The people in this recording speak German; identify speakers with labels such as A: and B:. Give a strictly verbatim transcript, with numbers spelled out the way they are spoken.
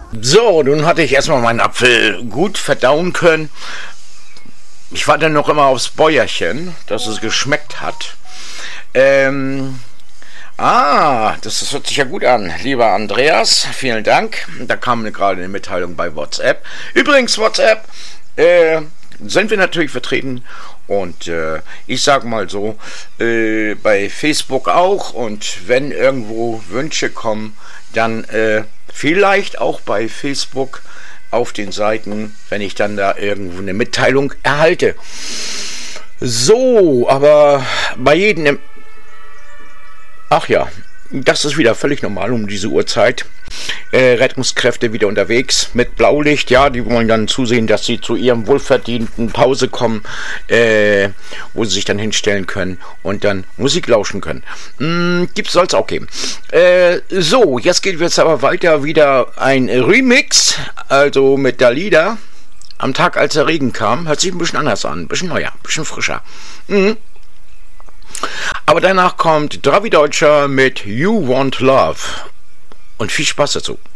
A: So, nun hatte ich erstmal meinen Apfel gut verdauen können. Ich warte noch immer aufs Bäuerchen, dass es geschmeckt hat. Ähm, ah, das, das hört sich ja gut an. Lieber Andreas, vielen Dank. Da kam gerade eine Mitteilung bei WhatsApp. Übrigens, WhatsApp, äh, sind wir natürlich vertreten. Und äh, ich sage mal so, äh, bei Facebook auch. Und wenn irgendwo Wünsche kommen, dann äh, vielleicht auch bei Facebook auf den Seiten, wenn ich dann da irgendwo eine Mitteilung erhalte. So, aber bei jedem... Ach ja, das ist wieder völlig normal um diese Uhrzeit. Äh, Rettungskräfte wieder unterwegs mit Blaulicht. Ja, die wollen dann zusehen, dass sie zu ihrem wohlverdienten Pause kommen, äh, wo sie sich dann hinstellen können und dann Musik lauschen können. Hm, gibt's, soll's auch geben. Äh, so, jetzt geht jetzt aber weiter wieder ein Remix, also mit Dalida. Am Tag, als der Regen kam, hört sich ein bisschen anders an, ein bisschen neuer, ein bisschen frischer. Mhm. Aber danach kommt Dravi Deutscher mit You Want Love. Und viel Spaß dazu.